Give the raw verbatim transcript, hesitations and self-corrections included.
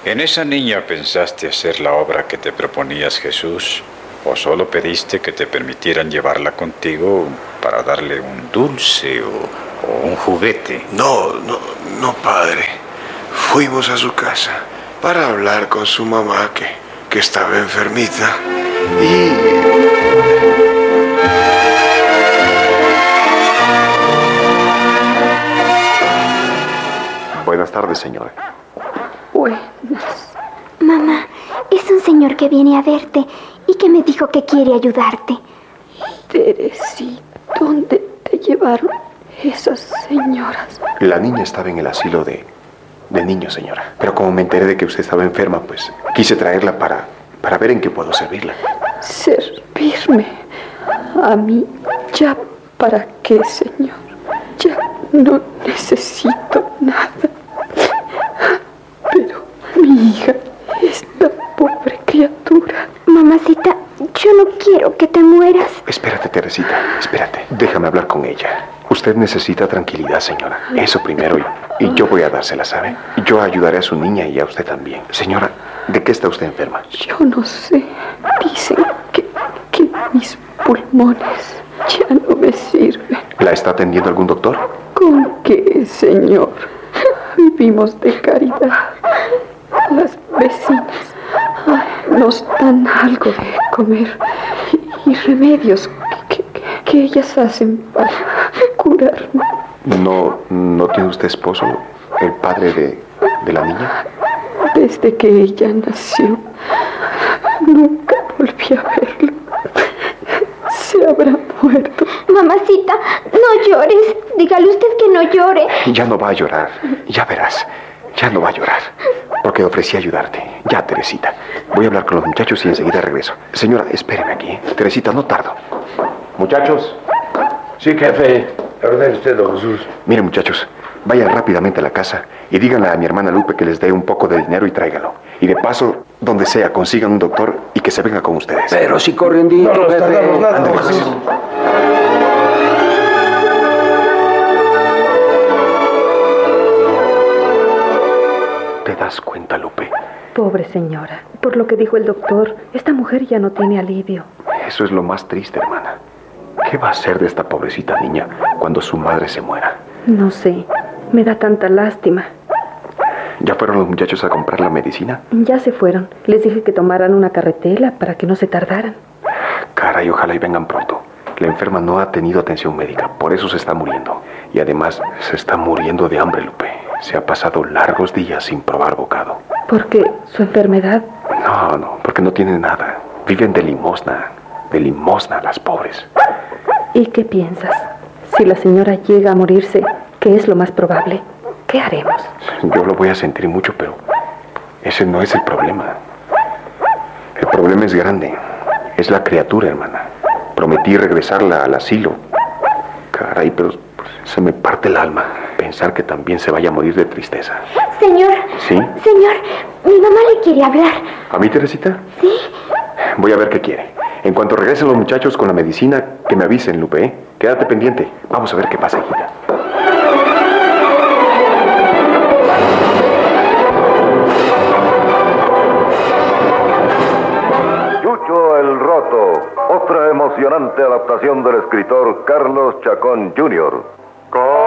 ¿En esa niña pensaste hacer la obra que te proponías, Jesús? ¿O solo pediste que te permitieran llevarla contigo para darle un dulce o, o un juguete? No, no, no, padre. Fuimos a su casa para hablar con su mamá, que, que estaba enfermita. Y... Buenas tardes, señora. Buenas. Mamá, es un señor que viene a verte y que me dijo que quiere ayudarte. Teresita, ¿dónde te llevaron esas señoras? La niña estaba en el asilo de, de niños, señora. Pero como me enteré de que usted estaba enferma, pues quise traerla para, para ver en qué puedo servirla. ¿Servirme? ¿A mí? ¿Ya para qué, señor? Ya no necesito nada. Pero mi hija, esta pobre criatura... Mamacita, yo no quiero que te mueras. Espérate, Teresita, espérate. Déjame hablar con ella. Usted necesita tranquilidad, señora. Eso primero, y, y yo voy a dársela, ¿sabe? Yo ayudaré a su niña y a usted también. Señora, ¿de qué está usted enferma? Yo no sé. Dicen que, que mis pulmones ya no me sirven. ¿La está atendiendo algún doctor? ¿Con qué, señor? Vivimos de caridad. Las vecinas ay, nos dan algo de comer y, y remedios que, que, que ellas hacen para curarme. ¿No, no tiene usted esposo, el padre de, de la niña? Desde que ella nació, nunca volví a verlo. Se habrá muerto. Mamacita, no llores. Dígale usted que no llore. Ya no va a llorar. Ya verás. Ya no va a llorar. Porque ofrecí ayudarte. Ya, Teresita. Voy a hablar con los muchachos y enseguida regreso. Señora, espéreme aquí, ¿eh? Teresita, no tardo. Muchachos. Sí, jefe. Ordene usted, don Jesús. Miren, muchachos, vayan rápidamente a la casa y díganle a mi hermana Lupe que les dé un poco de dinero y tráigalo. Y de paso, donde sea, consigan un doctor y que se venga con ustedes. Pero si corriendito, no nos jefe. tardamos nada, Ándale, don pues. Jesús. ¿Te das cuenta, Lupe? Pobre señora, por lo que dijo el doctor, esta mujer ya no tiene alivio. Eso es lo más triste, hermana. ¿Qué va a hacer de esta pobrecita niña cuando su madre se muera? No sé, me da tanta lástima. ¿Ya fueron los muchachos a comprar la medicina? Ya se fueron. Les dije que tomaran una carretela para que no se tardaran. Caray, ojalá y vengan pronto. La enferma no ha tenido atención médica, por eso se está muriendo. Y además se está muriendo de hambre, Lupe. Se ha pasado largos días sin probar bocado. ¿Por qué? ¿Su enfermedad? No, no, porque no tienen nada. Viven de limosna, de limosna las pobres. ¿Y qué piensas? Si la señora llega a morirse, ¿qué es lo más probable? ¿Qué haremos? Yo lo voy a sentir mucho, pero ese no es el problema. El problema es grande. Es la criatura, hermana. Prometí regresarla al asilo. Caray, pero pues, se me parte el alma pensar que también se vaya a morir de tristeza. Señor. ¿Sí? Señor, mi mamá le quiere hablar. ¿A mí, Teresita? Sí. Voy a ver qué quiere. En cuanto regresen los muchachos con la medicina, que me avisen, Lupe, ¿eh? Quédate pendiente. Vamos a ver qué pasa, hijita. Chucho el Roto, otra emocionante adaptación del escritor Carlos Chacón junior Con